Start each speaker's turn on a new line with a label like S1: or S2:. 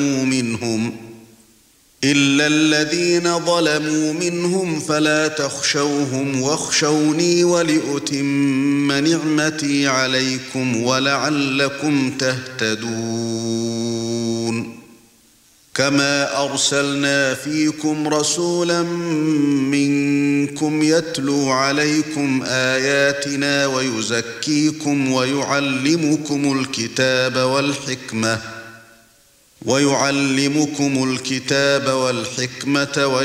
S1: منهم إلا الذين ظلموا منهم فلا تخشوهم واخشوني ولأتم نعمتي عليكم ولعلكم تهتدون كما أرسلنا فيكم رسولا منكم يتلو عليكم آياتنا ويزكيكم ويعلمكم الكتاب والحكمة